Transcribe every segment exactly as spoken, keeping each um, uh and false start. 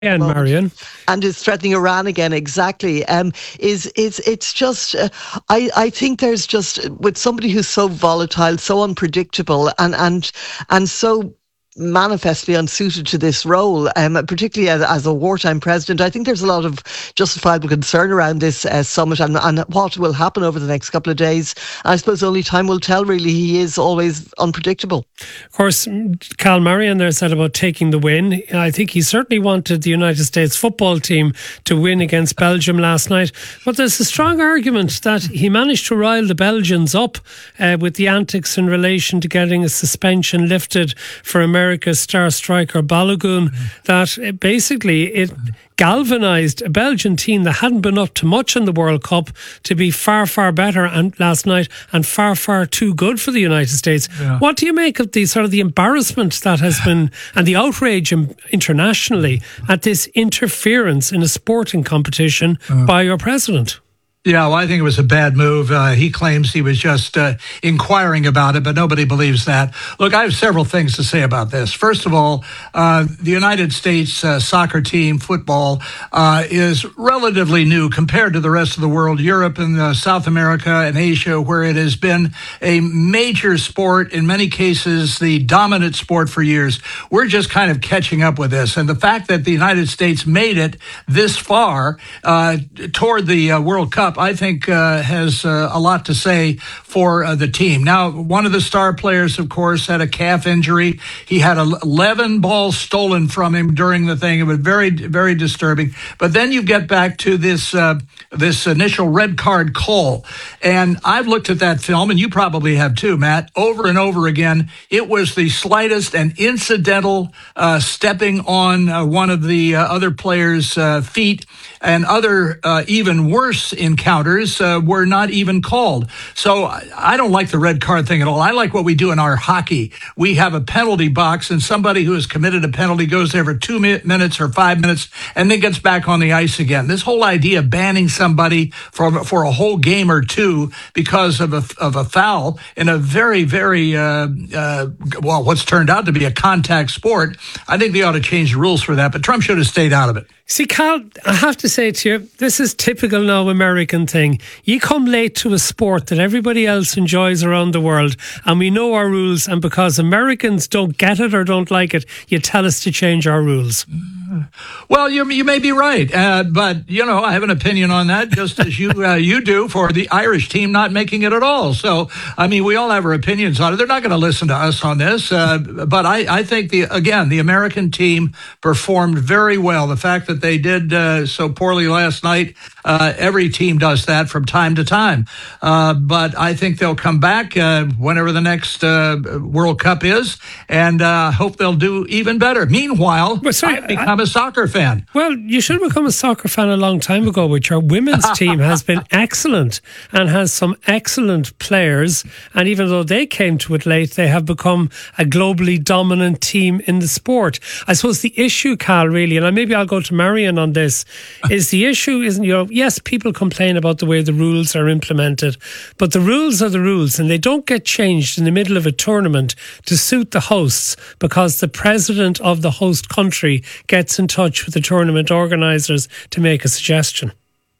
And Marion, and is threatening Iran again. Exactly. Um, is is it's just uh, I I think there's just with somebody who's so volatile, so unpredictable, and and and so manifestly unsuited to this role, um, particularly as, as a wartime president. I think there's a lot of justifiable concern around this uh, summit and, and what will happen over the next couple of days. I suppose only time will tell, really. He is always unpredictable. Of course, Cal Marion there said about taking the win. I think he certainly wanted the United States football team to win against Belgium last night. But there's a strong argument that he managed to rile the Belgians up uh, with the antics in relation to getting a suspension lifted for America. America's star striker Balogun, mm. that basically it galvanised a Belgian team that hadn't been up to much in the World Cup to be far, far better and last night and far, far too good for the United States. Yeah. What do you make of the sort of the embarrassment that has been and the outrage internationally at this interference in a sporting competition uh. by your president? Yeah, well, I think it was a bad move. Uh, he claims he was just uh, inquiring about it, but nobody believes that. Look, I have several things to say about this. First of all, uh, the United States uh, soccer team, football, uh, is relatively new compared to the rest of the world, Europe and uh, South America and Asia, where it has been a major sport, in many cases the dominant sport for years. We're just kind of catching up with this. And the fact that the United States made it this far uh, toward the uh, World Cup, I think uh, has uh, a lot to say for uh, the team. Now, one of the star players, of course, had a calf injury. He had eleven balls stolen from him during the thing. It was very, very disturbing. But then you get back to this uh, this initial red card call. And I've looked at that film, and you probably have too, Matt, over and over again. It was the slightest and incidental uh, stepping on uh, one of the uh, other players' uh, feet, and other uh, even worse encounters uh, were not even called. So I don't like the red card thing at all. I like what we do in our hockey. We have a penalty box, and somebody who has committed a penalty goes there for two mi- minutes or five minutes and then gets back on the ice again. This whole idea of banning somebody for, for a whole game or two because of a, of a foul in a very, very, uh, uh, well, what's turned out to be a contact sport, I think they ought to change the rules for that, but Trump should have stayed out of it. See, Cal, I have to say to you, this is typical now American thing. You come late to a sport that everybody else enjoys around the world, and we know our rules, and because Americans don't get it or don't like it, you tell us to change our rules. Well, you you may be right, uh, but you know I have an opinion on that, just as you uh, you do for the Irish team not making it at all. So I mean, we all have our opinions on it. They're not going to listen to us on this, uh, but I, I think the again the American team performed very well. The fact that they did uh, so poorly last night, uh, every team does that from time to time. Uh, but I think they'll come back uh, whenever the next uh, World Cup is, and uh, hope they'll do even better. Meanwhile, well, sorry, I've become I- a soccer fan. Well, you should have become a soccer fan a long time ago, which our women's team has been excellent and has some excellent players. And even though they came to it late, they have become a globally dominant team in the sport. I suppose the issue, Cal, really, and maybe I'll go to Marion on this, is the issue isn't, you know, yes, people complain about the way the rules are implemented, but the rules are the rules, and they don't get changed in the middle of a tournament to suit the hosts because the president of the host country gets in touch with the tournament organisers to make a suggestion.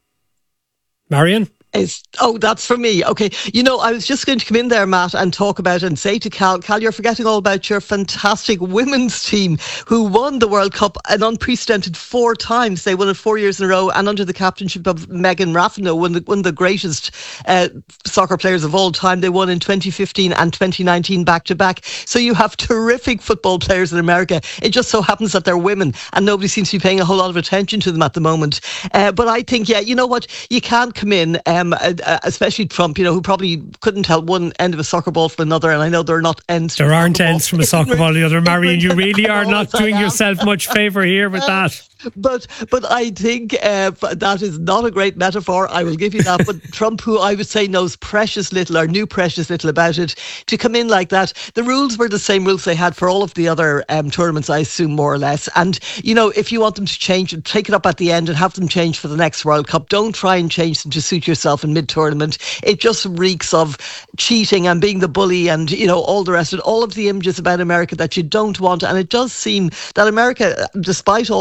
Marion? Is, oh, that's for me. Okay. You know, I was just going to come in there, Matt, and talk about and say to Cal, Cal, you're forgetting all about your fantastic women's team who won the World Cup an unprecedented four times. They won it four years in a row, and under the captainship of Megan Rapinoe, one of the, one of the greatest uh, soccer players of all time. They won in twenty fifteen and twenty nineteen back to back. So you have terrific football players in America. It just so happens that they're women, and nobody seems to be paying a whole lot of attention to them at the moment. Uh, but I think, yeah, you know what? You can't come in. Um, Um, especially Trump, you know, who probably couldn't tell one end of a soccer ball from another, and I know there are not ends. There aren't ends from a soccer ball the other, Marion. You really are not doing yourself much favour here with that. But but I think uh, that is not a great metaphor. I will give you that. But Trump, who I would say knows precious little or knew precious little about it, to come in like that. The rules were the same rules they had for all of the other um, tournaments, I assume, more or less. And, you know, if you want them to change, take it up at the end and have them change for the next World Cup. Don't try and change them to suit yourself in mid-tournament. It just reeks of cheating and being the bully and, you know, all the rest of it. All of the images about America that you don't want. And it does seem that America, despite all of the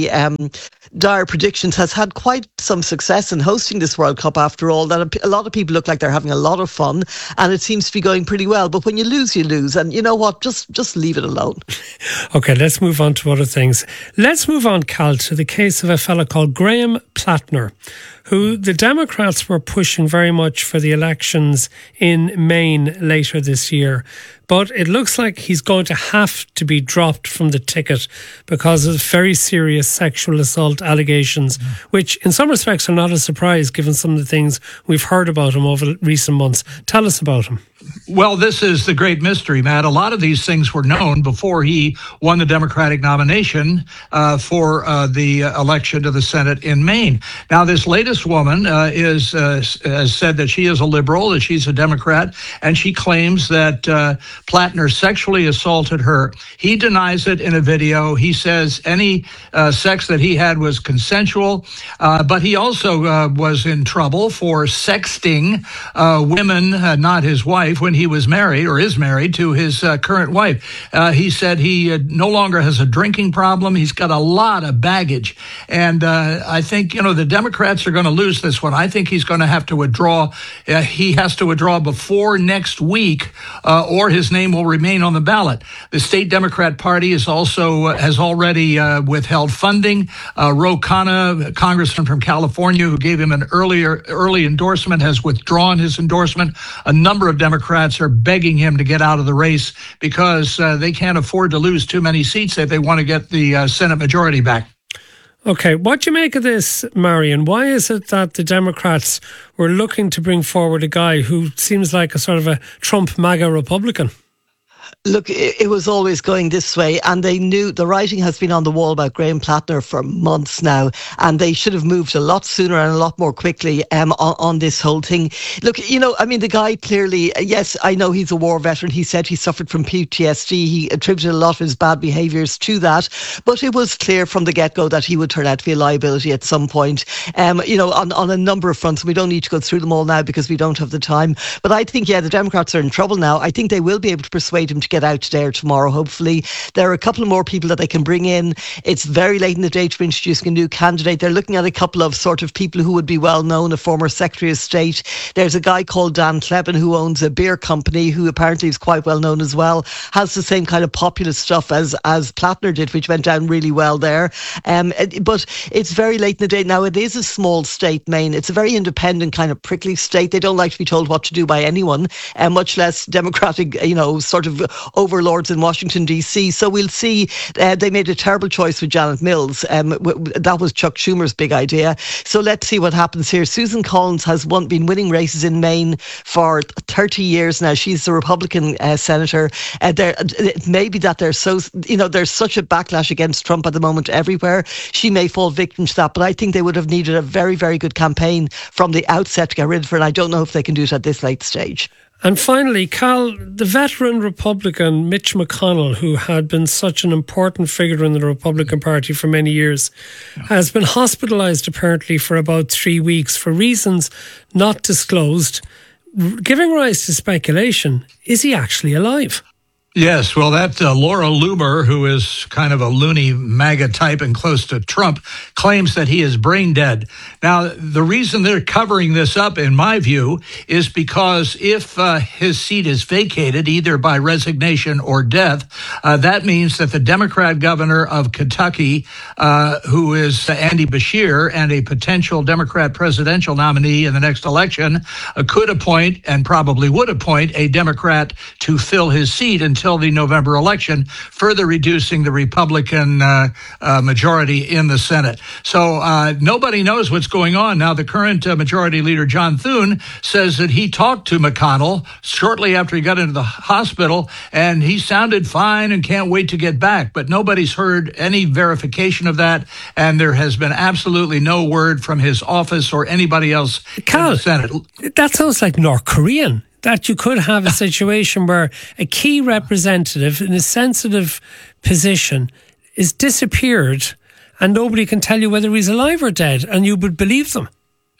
very um, dire predictions, has had quite some success in hosting this World Cup after all. That a lot of people look like they're having a lot of fun, and it seems to be going pretty well. But when you lose, you lose. And you know what? Just just leave it alone. Okay, let's move on to other things. Let's move on, Cal, to the case of a fella called Graham Plattner, who the Democrats were pushing very much for the elections in Maine later this year. But it looks like he's going to have to be dropped from the ticket because of very serious sexual assault allegations, mm. which in some respects are not a surprise given some of the things we've heard about him over recent months. Tell us about him. Well, this is the great mystery, Matt. A lot of these things were known before he won the Democratic nomination uh, for uh, the election to the Senate in Maine. Now, this latest woman uh, is uh, has said that she is a liberal, that she's a Democrat, and she claims that uh, Plattner sexually assaulted her. He denies it in a video. He says any uh, sex that he had was consensual, uh, but he also uh, was in trouble for sexting uh, women, uh, not his wife, when he was married or is married to his uh, current wife. Uh, he said he uh, no longer has a drinking problem. He's got a lot of baggage. And uh, I think, you know, the Democrats are going to lose this one. I think he's going to have to withdraw. Uh, he has to withdraw before next week uh, or his name will remain on the ballot. The state Democrat Party is also uh, has already uh, withheld funding. Uh, Ro Khanna, a congressman from California who gave him an earlier early endorsement, has withdrawn his endorsement. A number of Democrats Democrats are begging him to get out of the race because uh, they can't afford to lose too many seats if they want to get the uh, Senate majority back. Okay, what do you make of this, Marion? Why is it that the Democrats were looking to bring forward a guy who seems like a sort of a Trump MAGA Republican? Look, it was always going this way, and they knew the writing has been on the wall about Graham Plattner for months now, and they should have moved a lot sooner and a lot more quickly um, on, on this whole thing. Look, you know, I mean, the guy clearly, yes, I know he's a war veteran. He said he suffered from P T S D. He attributed a lot of his bad behaviours to that, but it was clear from the get-go that he would turn out to be a liability at some point, um, you know, on, on a number of fronts. We don't need to go through them all now because we don't have the time. But I think, yeah, the Democrats are in trouble now. I think they will be able to persuade him to get out today or tomorrow, hopefully. There are a couple of more people that they can bring in. It's very late in the day to be introducing a new candidate. They're looking at a couple of sort of people who would be well known, a former Secretary of State. There's a guy called Dan Clevin who owns a beer company who apparently is quite well known as well, has the same kind of populist stuff as, as Plattner did, which went down really well there. Um, but it's very late in the day. Now, it is a small state, Maine. It's a very independent kind of prickly state. They don't like to be told what to do by anyone, and much less democratic, you know, sort of overlords in Washington, D C. So we'll see. Uh, they made a terrible choice with Janet Mills. Um, w- that was Chuck Schumer's big idea. So let's see what happens here. Susan Collins has won, been winning races in Maine for thirty years now. She's a Republican uh, senator. Uh, there, it may be that there's so, you know, there's such a backlash against Trump at the moment everywhere. She may fall victim to that, but I think they would have needed a very, very good campaign from the outset to get rid of her. And I don't know if they can do it at this late stage. And finally, Cal, the veteran Republican Mitch McConnell, who had been such an important figure in the Republican Party for many years, has been hospitalised apparently for about three weeks for reasons not disclosed, giving rise to speculation. Is he actually alive? Yes, well, that uh, Laura Loomer, who is kind of a loony MAGA type and close to Trump, claims that he is brain dead. Now, the reason they're covering this up, in my view, is because if uh, his seat is vacated, either by resignation or death, uh, that means that the Democrat governor of Kentucky, uh, who is Andy Beshear and a potential Democrat presidential nominee in the next election, uh, could appoint and probably would appoint a Democrat to fill his seat until the November election, further reducing the Republican uh, uh, majority in the Senate. So uh, nobody knows what's going on. Now, the current uh, majority leader, John Thune, says that he talked to McConnell shortly after he got into the hospital, and he sounded fine and can't wait to get back. But nobody's heard any verification of that, and there has been absolutely no word from his office or anybody else Cal, in the Senate. That sounds like North Korean. That you could have a situation where a key representative in a sensitive position is disappeared and nobody can tell you whether he's alive or dead, and you would believe them.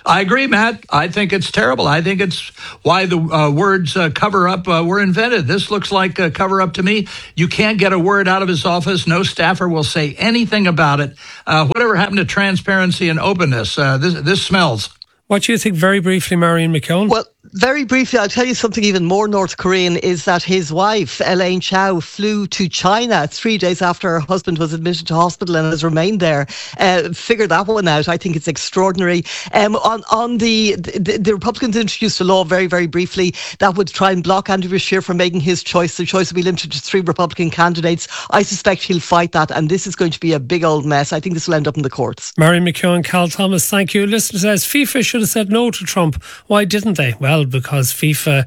I agree, Matt. I think it's terrible. I think it's why the uh, words uh, cover up uh, were invented. This looks like a cover up to me. You can't get a word out of his office. No staffer will say anything about it. Uh, whatever happened to transparency and openness? Uh, this, this smells. What do you think, very briefly, Marion McKeown? Well, very briefly, I'll tell you something even more North Korean is that his wife, Elaine Chao, flew to China three days after her husband was admitted to hospital and has remained there. Uh, figure that one out. I think it's extraordinary. Um, on on the, the the Republicans introduced a law very, very briefly that would try and block Andy Bashir from making his choice. The choice will be limited to three Republican candidates. I suspect he'll fight that, and this is going to be a big old mess. I think this will end up in the courts. Marion McKeown, Cal Thomas, thank you. Listener says FIFA should have said no to Trump. Why didn't they? Well, because FIFA uh,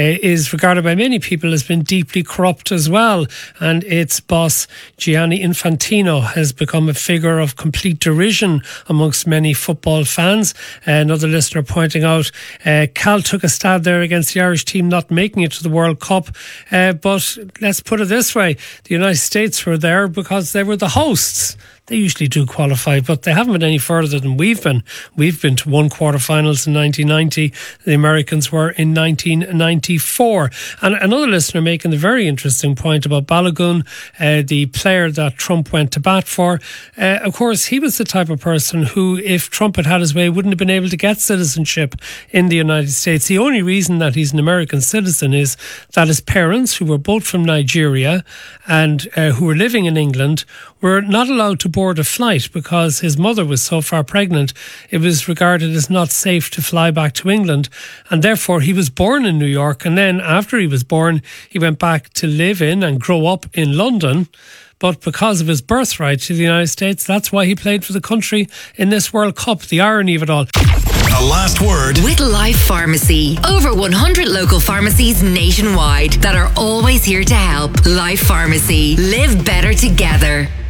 is regarded by many people as being deeply corrupt as well, and its boss Gianni Infantino has become a figure of complete derision amongst many football fans. Uh, another listener pointing out uh, Cal took a stab there against the Irish team not making it to the World Cup, uh, but let's put it this way, the United States were there because they were the hosts. They usually do qualify, but they haven't been any further than we've been. We've been to one quarterfinals in nineteen ninety. The Americans were in nineteen ninety-four. And another listener making the very interesting point about Balogun, uh, the player that Trump went to bat for. Uh, of course, he was the type of person who, if Trump had had his way, wouldn't have been able to get citizenship in the United States. The only reason that he's an American citizen is that his parents, who were both from Nigeria and uh, who were living in England, were not allowed to board a flight because his mother was so far pregnant, it was regarded as not safe to fly back to England. And therefore, he was born in New York. And then after he was born, he went back to live in and grow up in London. But because of his birthright to the United States, that's why he played for the country in this World Cup. The irony of it all. The last word with Life Pharmacy. Over one hundred local pharmacies nationwide that are always here to help. Life Pharmacy. Live better together.